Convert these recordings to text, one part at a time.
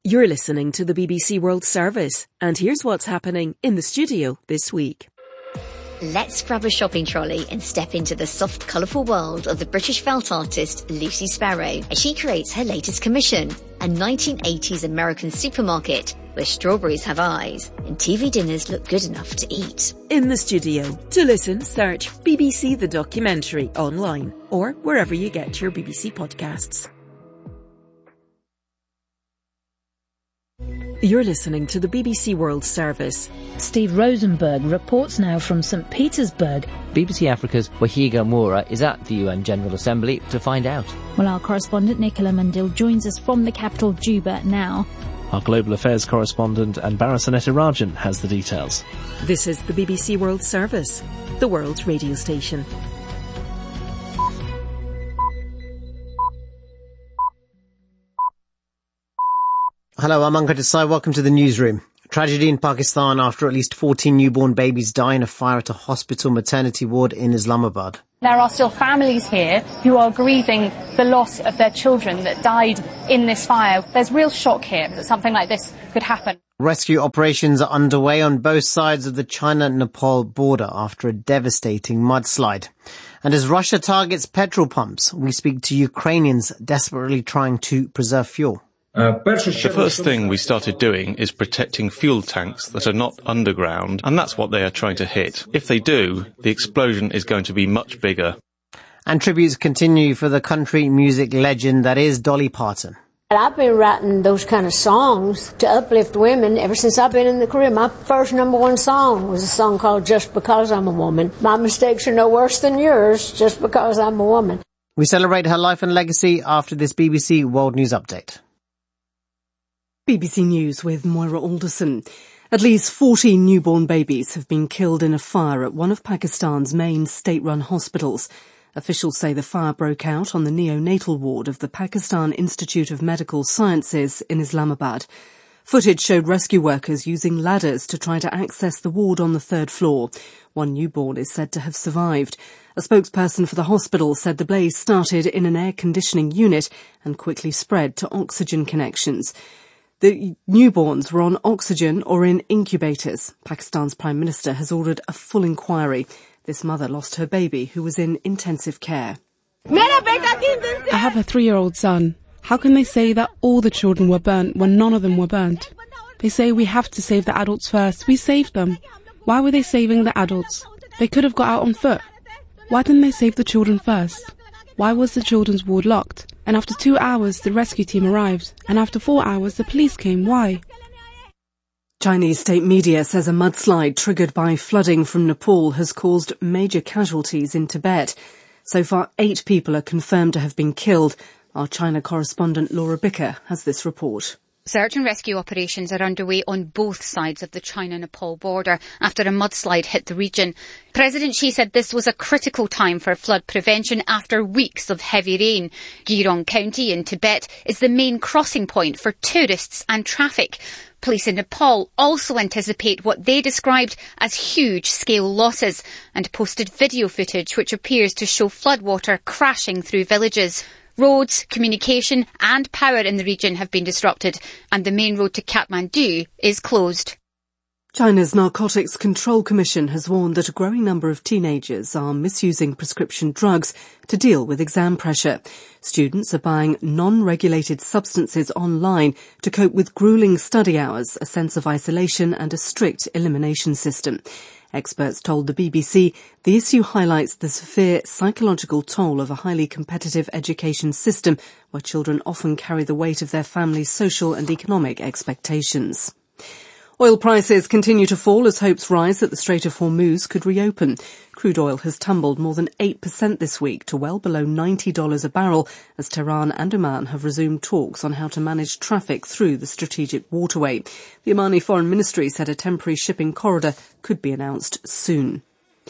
You're listening to the BBC World Service, and here's what's happening in the studio this week. Let's grab a shopping trolley and step into the soft, colourful world of the British felt artist Lucy Sparrow as she creates her latest commission, a 1980s American supermarket where strawberries have eyes and TV dinners look good enough to eat. In the studio, to listen, search BBC The Documentary online or wherever you get your BBC podcasts. You're listening to the BBC World Service. Steve Rosenberg reports now from St. Petersburg. BBC Africa's Wahiga Moura is at the UN General Assembly to find out. Well, our correspondent Nicola Mundil joins us from the capital Juba now. Our global affairs correspondent Anbara Rajan has the details. This is the BBC World Service, the world's radio station. Hello, I'm Ankit Desai. Welcome to the newsroom. Tragedy in Pakistan after at least 14 newborn babies die in a fire at a hospital maternity ward in Islamabad. There are still families here who are grieving the loss of their children that died in this fire. There's real shock here that something like this could happen. Rescue operations are underway on both sides of the China-Nepal border after a devastating mudslide. And as Russia targets petrol pumps, we speak to Ukrainians desperately trying to preserve fuel. The first thing we started doing is protecting fuel tanks that are not underground, and that's what they are trying to hit. If they do, the explosion is going to be much bigger. And tributes continue for the country music legend that is Dolly Parton. I've been writing those kind of songs to uplift women ever since I've been in the career. My first #1 song was a song called Just Because I'm a Woman. My mistakes are no worse than yours, just because I'm a woman. We celebrate her life and legacy after this BBC World News Update. BBC News with Moira Alderson. At least 14 newborn babies have been killed in a fire at one of Pakistan's main state-run hospitals. Officials say the fire broke out on the neonatal ward of the Pakistan Institute of Medical Sciences in Islamabad. Footage showed rescue workers using ladders to try to access the ward on the third floor. One newborn is said to have survived. A spokesperson for the hospital said the blaze started in an air conditioning unit and quickly spread to oxygen connections. The newborns were on oxygen or in incubators. Pakistan's Prime Minister has ordered a full inquiry. This mother lost her baby, who was in intensive care. I have a 3-year-old son. How can they say that all the children were burnt when none of them were burnt? They say we have to save the adults first. We saved them. Why were they saving the adults? They could have got out on foot. Why didn't they save the children first? Why was the children's ward locked? And after 2 hours, the rescue team arrived. And after 4 hours, the police came. Why? Chinese state media says a mudslide triggered by flooding from Nepal has caused major casualties in Tibet. So far, 8 people are confirmed to have been killed. Our China correspondent Laura Bicker has this report. Search and rescue operations are underway on both sides of the China-Nepal border after a mudslide hit the region. President Xi said this was a critical time for flood prevention after weeks of heavy rain. Gyeong County in Tibet is the main crossing point for tourists and traffic. Police in Nepal also anticipate what they described as huge-scale losses and posted video footage which appears to show floodwater crashing through villages. Roads, communication and power in the region have been disrupted and the main road to Kathmandu is closed. China's Narcotics Control Commission has warned that a growing number of teenagers are misusing prescription drugs to deal with exam pressure. Students are buying non-regulated substances online to cope with gruelling study hours, a sense of isolation and a strict elimination system. Experts told the BBC the issue highlights the severe psychological toll of a highly competitive education system where children often carry the weight of their family's social and economic expectations. Oil prices continue to fall as hopes rise that the Strait of Hormuz could reopen. Crude oil has tumbled more than 8% this week to well below $90 a barrel as Tehran and Oman have resumed talks on how to manage traffic through the strategic waterway. The Omani Foreign Ministry said a temporary shipping corridor could be announced soon.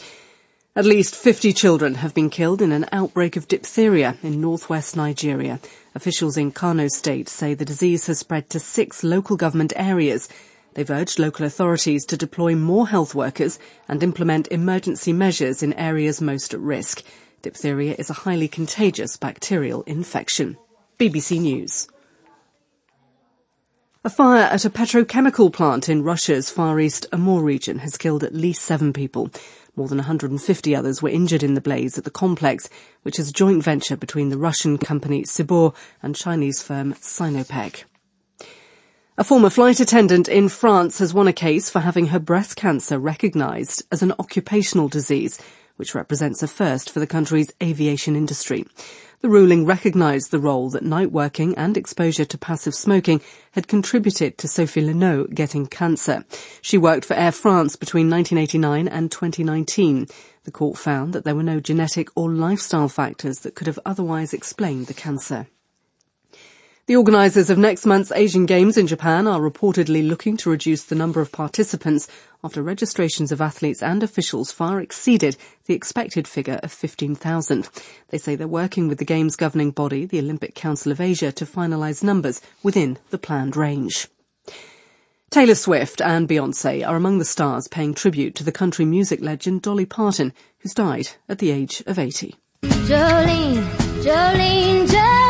At least 50 children have been killed in an outbreak of diphtheria in northwest Nigeria. Officials in Kano State say the disease has spread to 6 local government areas. They've urged local authorities to deploy more health workers and implement emergency measures in areas most at risk. Diphtheria is a highly contagious bacterial infection. BBC News. A A fire at a petrochemical plant in Russia's Far East Amur region has killed at least 7 people. More than 150 others were injured in the blaze at the complex, which is a joint venture between the Russian company Sibur and Chinese firm Sinopec. A former flight attendant in France has won a case for having her breast cancer recognised as an occupational disease, which represents a first for the country's aviation industry. The ruling recognised the role that night working and exposure to passive smoking had contributed to Sophie Linot getting cancer. She worked for Air France between 1989 and 2019. The court found that there were no genetic or lifestyle factors that could have otherwise explained the cancer. The organisers of next month's Asian Games in Japan are reportedly looking to reduce the number of participants after registrations of athletes and officials far exceeded the expected figure of 15,000. They say they're working with the Games governing body, the Olympic Council of Asia, to finalise numbers within the planned range. Taylor Swift and Beyoncé are among the stars paying tribute to the country music legend Dolly Parton, who's died at the age of 80. Jolene, Jolene, Jolene,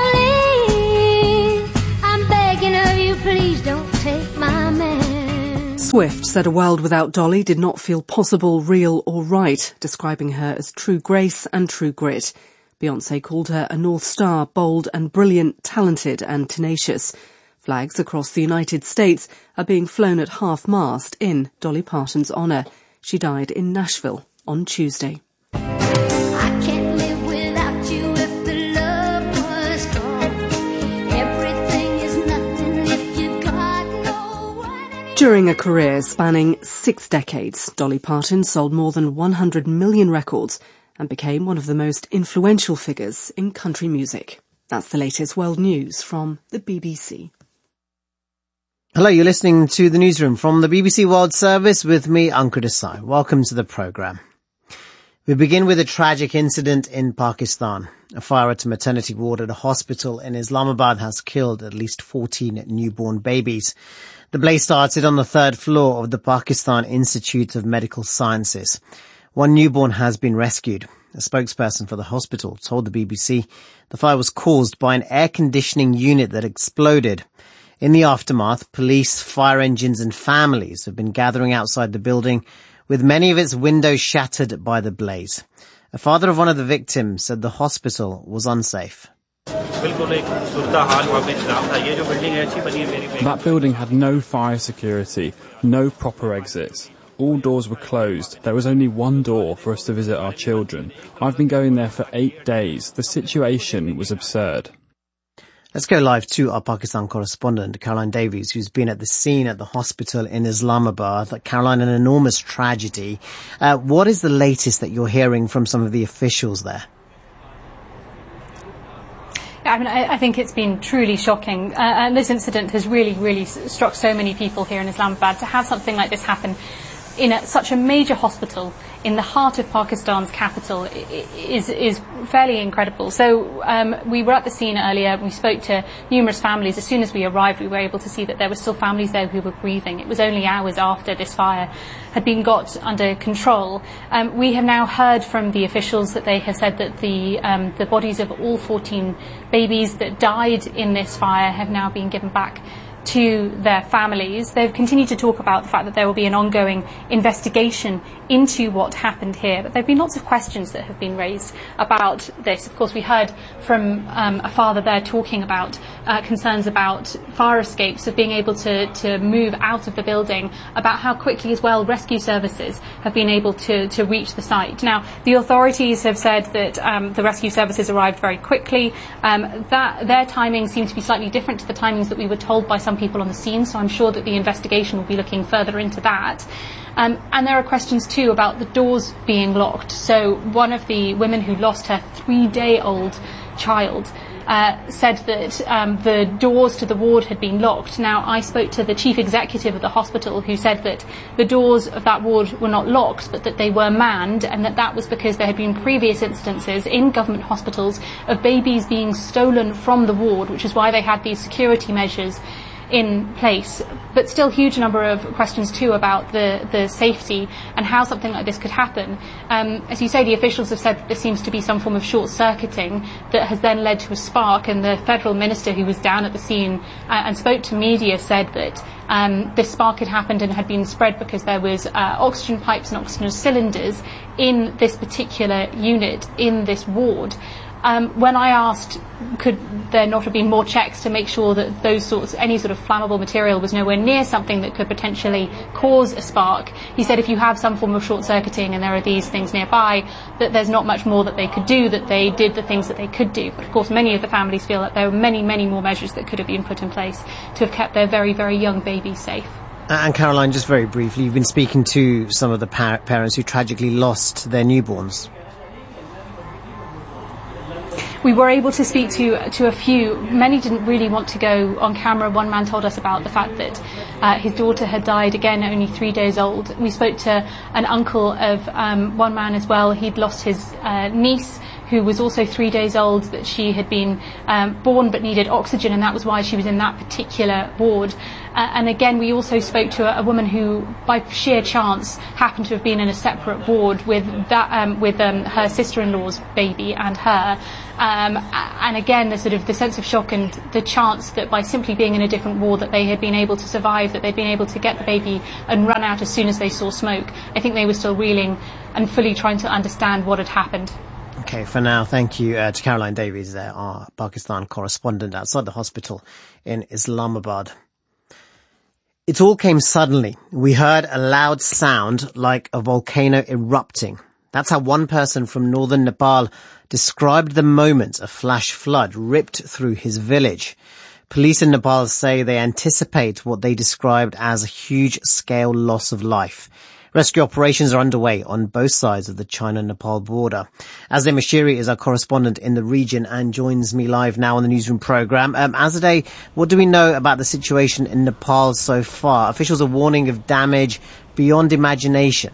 please don't take my man. Swift said a world without Dolly did not feel possible, real or right, describing her as true grace and true grit. Beyoncé called her a North Star, bold and brilliant, talented and tenacious. Flags across the United States are being flown at half-mast in Dolly Parton's honour. She died in Nashville on Tuesday. I can't live without you if the love was gone. Everything is nothing if you got no one. During a career spanning 6 decades, Dolly Parton sold more than 100 million records and became one of the most influential figures in country music. That's the latest world news from the BBC. Hello, you're listening to the newsroom from the BBC World Service with me, Ankur Desai. Welcome to the programme. We begin with a tragic incident in Pakistan. A fire at a maternity ward at a hospital in Islamabad has killed at least 14 newborn babies. The blaze started on the 3rd floor of the Pakistan Institute of Medical Sciences. One newborn has been rescued. A spokesperson for the hospital told the BBC the fire was caused by an air conditioning unit that exploded. In the aftermath, police, fire engines and families have been gathering outside the building, with many of its windows shattered by the blaze. A father of one of the victims said the hospital was unsafe. That building had no fire security, no proper exits. All doors were closed. There was only one door for us to visit our children. I've been going there for 8 days. The situation was absurd. Let's go live to our Pakistan correspondent, Caroline Davies, who's been at the scene at the hospital in Islamabad. Caroline, an enormous tragedy. What is the latest that you're hearing from some of the officials there? I think it's been truly shocking. And this incident has really struck so many people here in Islamabad. To have something like this happen in such a major hospital in the heart of Pakistan's capital is fairly incredible. So we were at the scene earlier. We spoke to numerous families. As soon as we arrived, we were able to see that there were still families there who were grieving. It was only hours after this fire had been got under control. We have now heard from the officials that they have said that the bodies of all 14 babies that died in this fire have now been given back to their families. They've continued to talk about the fact that there will be an ongoing investigation into what happened here. But there have been lots of questions that have been raised about this. Of course, we heard from a father there talking about concerns about fire escapes, of being able to move out of the building, about how quickly as well rescue services have been able to reach the site. Now, the authorities have said that the rescue services arrived very quickly. That their timing seemed to be slightly different to the timings that we were told by some people on the scene, so I'm sure that the investigation will be looking further into that. And there are questions too about the doors being locked. So one of the women who lost her 3-day-old child said that the doors to the ward had been locked. Now, I spoke to the chief executive of the hospital, who said that the doors of that ward were not locked, but that they were manned, and that was because there had been previous instances in government hospitals of babies being stolen from the ward, which is why they had these security measures in place, but still huge number of questions too about the safety and how something like this could happen. As you say, the officials have said that there seems to be some form of short-circuiting that has then led to a spark, and the federal minister who was down at the scene and spoke to media said that this spark had happened and had been spread because there was oxygen pipes and oxygen cylinders in this particular unit, in this ward. When I asked, could there not have been more checks to make sure that any sort of flammable material was nowhere near something that could potentially cause a spark, he said if you have some form of short-circuiting and there are these things nearby, that there's not much more that they could do, that they did the things that they could do. But of course, many of the families feel that there were many, many more measures that could have been put in place to have kept their very, very young babies safe. And Caroline, just very briefly, you've been speaking to some of the parents who tragically lost their newborns. We were able to speak to a few. Many didn't really want to go on camera. One man told us about the fact that his daughter had died, again, only 3 days old. We spoke to an uncle of one man as well. He'd lost his niece, who was also 3 days old, that she had been born but needed oxygen, and that was why she was in that particular ward. And again, we also spoke to a woman who, by sheer chance, happened to have been in a separate ward with her sister-in-law's baby and her. And again, the sense of shock and the chance that by simply being in a different ward that they had been able to survive, that they'd been able to get the baby and run out as soon as they saw smoke. I think they were still reeling and fully trying to understand what had happened. Okay, for now, thank you to Caroline Davies there, our Pakistan correspondent outside the hospital in Islamabad. It all came suddenly. We heard a loud sound like a volcano erupting. That's how one person from northern Nepal described the moment a flash flood ripped through his village. Police in Nepal say they anticipate what they described as a huge-scale loss of life. Rescue operations are underway on both sides of the China-Nepal border. Azadeh Moshiri is our correspondent in the region and joins me live now on the Newsroom programme. Azadeh, what do we know about the situation in Nepal so far? Officials are warning of damage beyond imagination.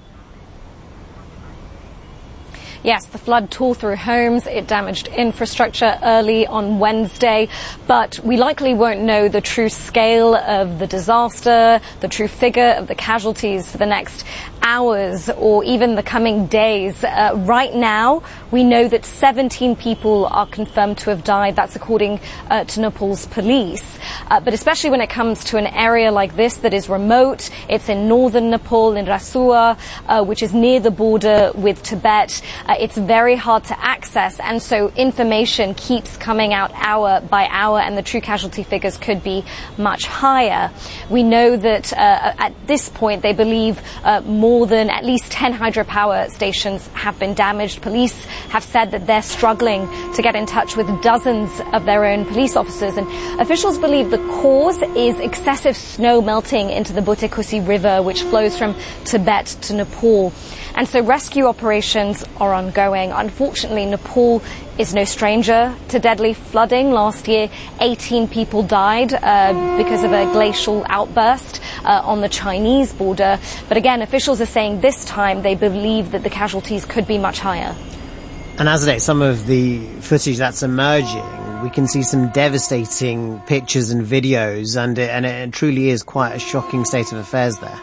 Yes, the flood tore through homes, it damaged infrastructure early on Wednesday, but we likely won't know the true scale of the disaster, the true figure of the casualties for the next hours or even the coming days. Right now, we know that 17 people are confirmed to have died. That's according to Nepal's police. But especially when it comes to an area like this that is remote, it's in northern Nepal, in Rasua, which is near the border with Tibet. It's very hard to access, and so information keeps coming out hour by hour, and the true casualty figures could be much higher. We know that at this point they believe more than at least 10 hydropower stations have been damaged. Police have said that they're struggling to get in touch with dozens of their own police officers, and officials believe the cause is excessive snow melting into the Butekusi River, which flows from Tibet to Nepal. And so rescue operations are ongoing. Unfortunately, Nepal is no stranger to deadly flooding. Last year, 18 people died because of a glacial outburst on the Chinese border. But again, officials are saying this time they believe that the casualties could be much higher. And Azadeh, some of the footage that's emerging, we can see some devastating pictures and videos, and it truly is quite a shocking state of affairs there.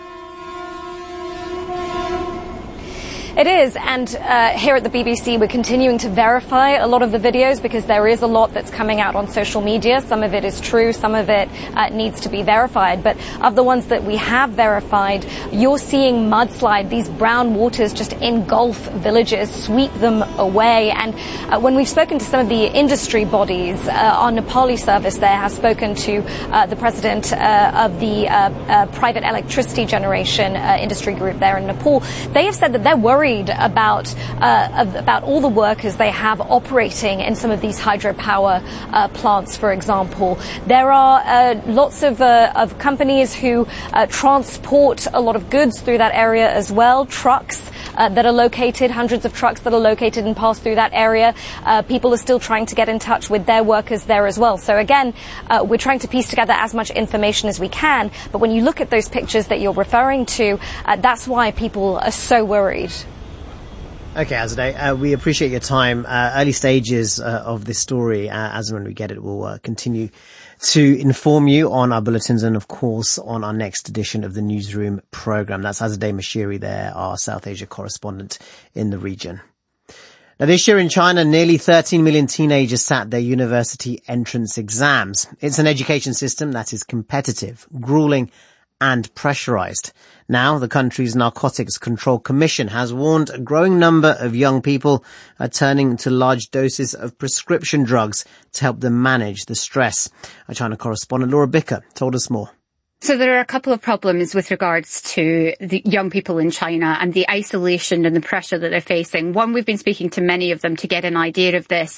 It is, and here at the BBC we're continuing to verify a lot of the videos because there is a lot that's coming out on social media. Some of it is true, some of it needs to be verified. But of the ones that we have verified, you're seeing mudslide. These brown waters just engulf villages, sweep them away. And when we've spoken to some of the industry bodies, our Nepali service there has spoken to the president of the private electricity generation industry group there in Nepal. They have said that they're worried about all the workers they have operating in some of these hydropower plants, for example. There are lots of companies who transport a lot of goods through that area as well. Trucks that are located, hundreds of trucks that are located and pass through that area. People are still trying to get in touch with their workers there as well. So again, we're trying to piece together as much information as we can. But when you look at those pictures that you're referring to, that's why people are so worried. Okay, Azadeh, we appreciate your time. Early stages of this story, as and when we get it, we'll continue to inform you on our bulletins and, of course, on our next edition of the Newsroom programme. That's Azadeh Mashiri there, our South Asia correspondent in the region. Now, this year in China, nearly 13 million teenagers sat their university entrance exams. It's an education system that is competitive, grueling and pressurised. Now, the country's Narcotics Control Commission has warned a growing number of young people are turning to large doses of prescription drugs to help them manage the stress. Our China correspondent Laura Bicker told us more. So there are a couple of problems with regards to the young people in China and the isolation and the pressure that they're facing. One, we've been speaking to many of them to get an idea of this.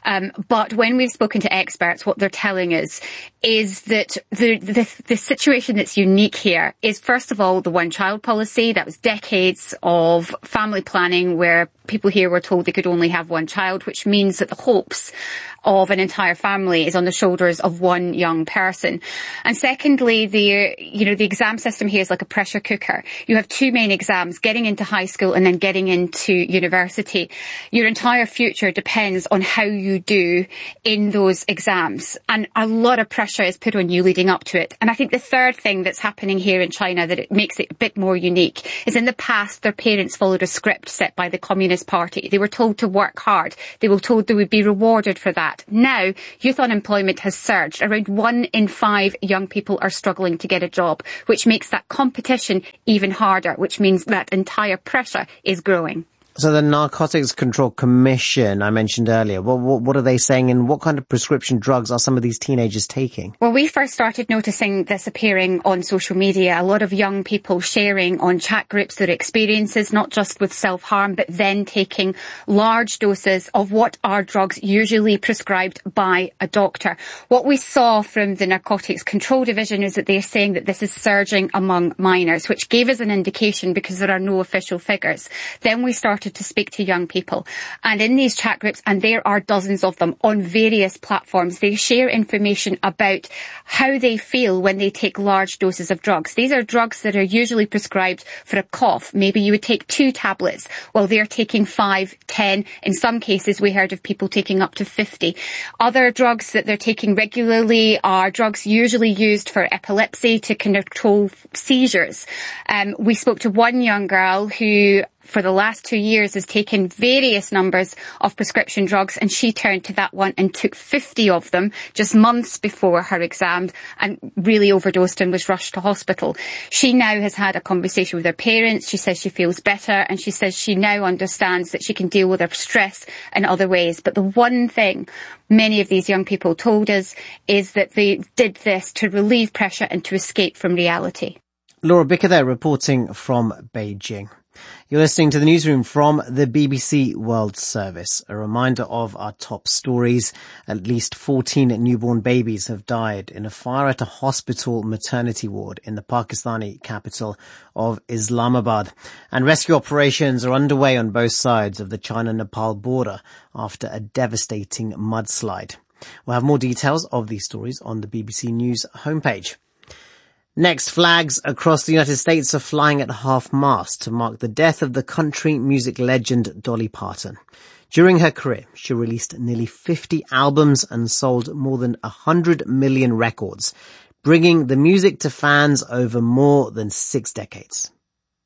But when we've spoken to experts, what they're telling us is that the situation that's unique here is, first of all, the one-child policy. That was decades of family planning where people here were told they could only have one child, which means that the hopes of an entire family is on the shoulders of one young person. And secondly, the exam system here is like a pressure cooker. You have two main exams, getting into high school and then getting into university. Your entire future depends on how you do in those exams. And a lot of pressure is put on you leading up to it. And I think the third thing that's happening here in China that it makes it a bit more unique is in the past, their parents followed a script set by the Communist Party. They were told to work hard. They were told they would be rewarded for that. Now, youth unemployment has surged. Around 1 in 5 young people are struggling to get a job, which makes that competition even harder, which means that entire pressure is growing. So the Narcotics Control Commission I mentioned earlier, what are they saying, and what kind of prescription drugs are some of these teenagers taking? Well, we first started noticing this appearing on social media. A lot of young people sharing on chat groups their experiences, not just with self-harm, but then taking large doses of what are drugs usually prescribed by a doctor. What we saw from the Narcotics Control Division is that they're saying that this is surging among minors, which gave us an indication because there are no official figures. Then we started to speak to young people, and in these chat groups, and there are dozens of them on various platforms, they share information about how they feel when they take large doses of drugs. These are drugs that are usually prescribed for a cough. Maybe you would take 2 tablets, while they're taking 5, 10. In some cases, we heard of people taking up to 50. Other drugs that they're taking regularly are drugs usually used for epilepsy to control seizures. We spoke to one young girl who for the last 2 years has taken various numbers of prescription drugs, and she turned to that one and took 50 of them just months before her exam and really overdosed and was rushed to hospital. She now has had a conversation with her parents. She says she feels better, and she says she now understands that she can deal with her stress in other ways. But the one thing many of these young people told us is that they did this to relieve pressure and to escape from reality. Laura Bicker there reporting from Beijing. You're listening to the Newsroom from the BBC World Service. A reminder of our top stories. At least 14 newborn babies have died in a fire at a hospital maternity ward in the Pakistani capital of Islamabad. And rescue operations are underway on both sides of the China-Nepal border after a devastating mudslide. We'll have more details of these stories on the BBC News homepage. Next, flags across the United States are flying at half-mast to mark the death of the country music legend Dolly Parton. During her career, she released nearly 50 albums and sold more than 100 million records, bringing the music to fans over more than 6 decades.